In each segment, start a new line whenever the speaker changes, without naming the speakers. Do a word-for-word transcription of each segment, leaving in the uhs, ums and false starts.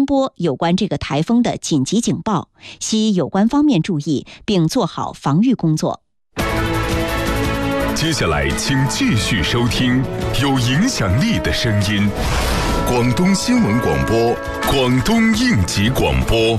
声波有关这个台风的紧急警报，希有关方面注意，并做好防御工作。
接下来请继续收听有影响力的声音，广东新闻广播，广东应急广播。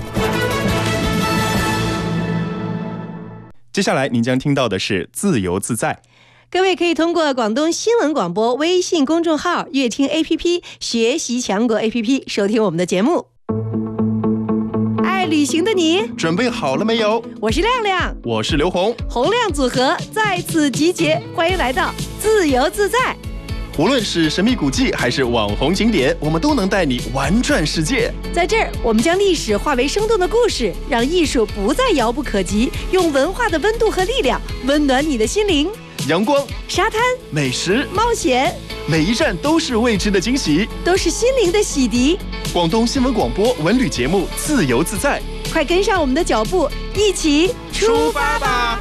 接下来您将听到的是自由自在。
各位可以通过广东新闻广播微信公众号、乐听 A P P、学习强国 A P P 收听我们的节目。爱旅行的你
准备好了没有？
我是亮亮，
我是刘红，
洪亮组合在此集结，欢迎来到自由自在。
无论是神秘古迹还是网红景点，我们都能带你玩转世界。
在这儿，我们将历史化为生动的故事，让艺术不再遥不可及，用文化的温度和力量温暖你的心灵。
阳光、
沙滩、
美食、
冒险，
每一站都是未知的惊喜，
都是心灵的洗涤。
广东新闻广播文旅节目《自由自在》，
快跟上我们的脚步，一起出发吧！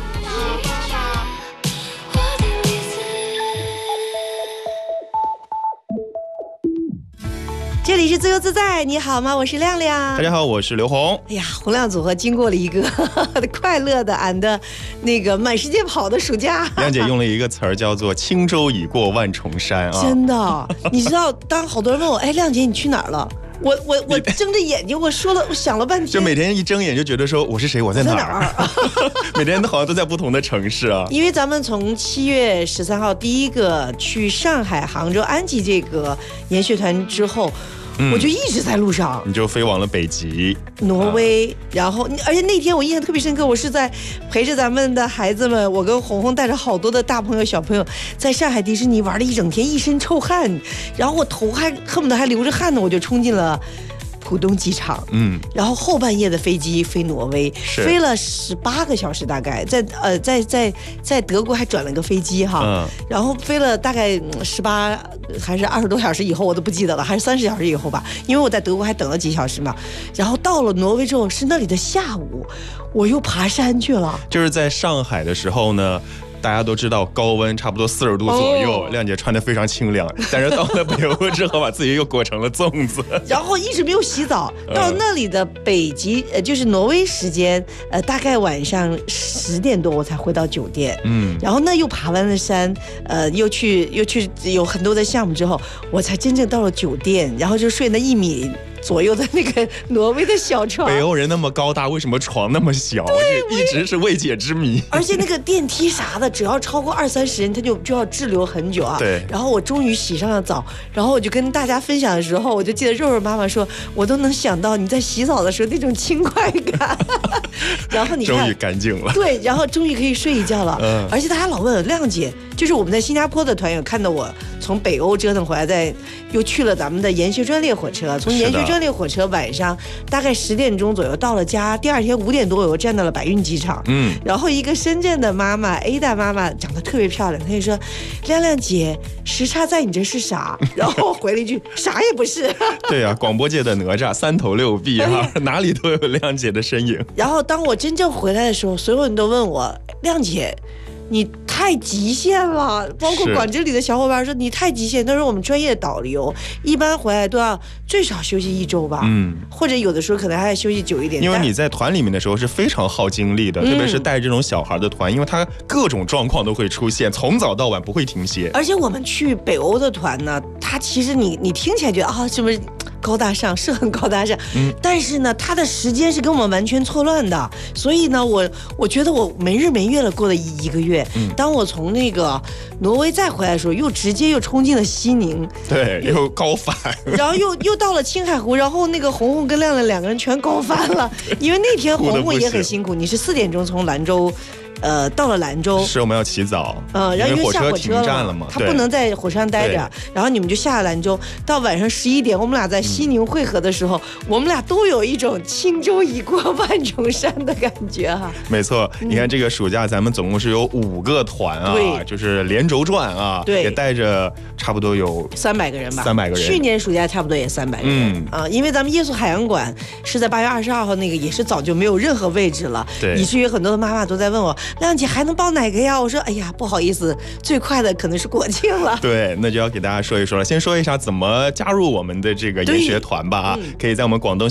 这里是自由自在，你好吗？我是亮亮。
大家好，我是刘红。
哎呀，洪亮组合经过了一个快乐的俺的那个满世界跑的暑假。
亮姐用了一个词儿叫做轻舟已过万重山啊！
真的，你知道，当好多人问我，哎，亮姐你去哪儿了？我我我睁着眼睛，我说了，我想了半天，
就每天一睁眼就觉得说我是谁，我在哪儿？每天都好像都在不同的城市啊。
因为咱们从七月十三号第一个去上海、杭州、安吉这个研学团之后。嗯、我就一直在路上，
你就飞往了北极、
挪威，啊、然后而且那天我印象特别深刻，我是在陪着咱们的孩子们，我跟红红带着好多的大朋友小朋友，在上海迪士尼玩了一整天，一身臭汗，然后我头还恨不得还流着汗呢，我就冲进了浦东机场，嗯，然后后半夜的飞机飞挪威，飞了十八个小时，大概在呃在在在德国还转了个飞机哈，嗯，然后飞了大概十八还是二十多小时以后我都不记得了，还是三十小时以后吧，因为我在德国还等了几小时嘛，然后到了挪威之后是那里的下午，我又爬山去了，
就是在上海的时候呢。大家都知道高温差不多四十度左右，哦、亮姐穿得非常清凉，但是到了北欧之后把自己又裹成了粽子，
然后一直没有洗澡。到那里的北极，呃，就是挪威时间，呃，大概晚上十点多我才回到酒店。嗯，然后呢又爬完了山，呃，又去又去有很多的项目之后，我才真正到了酒店，然后就睡那一米。左右的那个挪威的小床，
北欧人那么高大，为什么床那么小？对，一直是未解之谜。
而且那个电梯啥的，只要超过二三十人，他就就要滞留很久啊。
对。
然后我终于洗上了澡，然后我就跟大家分享的时候，我就记得肉肉妈妈说，我都能想到你在洗澡的时候那种轻快感。然后你看，
终于干净了。
对，然后终于可以睡一觉了。嗯。而且大家老问亮姐，就是我们在新加坡的团友看到我从北欧折腾回来，再又去了咱们的研学专列火车，从研学专。专列火车晚上大概十点钟左右到了家，第二天五点多我又站到了百运机场，嗯，然后一个深圳的妈妈 Ada 妈妈长得特别漂亮，她就说亮亮姐时差在你这是啥？然后回了一句啥也不是。
对啊，广播界的哪吒三头六臂啊，哪里都有亮姐的身影。
然后当我真正回来的时候，所有人都问我亮姐你太极限了，包括管这里的小伙伴说你太极限。他说我们专业导游一般回来都要最少休息一周吧，嗯，或者有的时候可能还要休息久一点。
因为你在团里面的时候是非常耗精力的，嗯、特别是带这种小孩的团，因为他各种状况都会出现，从早到晚不会停歇。
而且我们去北欧的团呢，他其实你你听起来觉得啊，是不是？高大上是很高大上，嗯，但是呢，他的时间是跟我们完全错乱的，所以呢，我我觉得我没日没夜的过了一一个月。嗯，当我从那个挪威再回来的时候，又直接又冲进了西宁，
对，又高反，
然后又又到了青海湖，然后那个红红跟亮亮两个人全高反了，因为那天红红也很辛苦，你是四点钟从兰州。呃，到了兰州，
是我们要起早，
嗯，然后因为下火车
了嘛，
他不能在火车上待着，然后你们就下了兰州，到晚上十一点，我们俩在西宁汇合的时候，嗯、我们俩都有一种轻舟已过万重山的感觉哈。
没错，嗯、你看这个暑假咱们总共是有五个团啊，就是连轴转啊，
对，
也带着差不多有
三百个人吧，
三百个人。
去年暑假差不多也三百个人，嗯啊，因为咱们夜宿海洋馆是在八月二十二号那个，也是早就没有任何位置了，
对，
以至于很多的妈妈都在问我，亮姐还能报哪个呀？我说，哎呀，不好意思，最快的可能是国庆了。
对，那就要给大家说一说了。先说一下怎么加入我们的这个研学团吧啊，嗯、可以在我们广东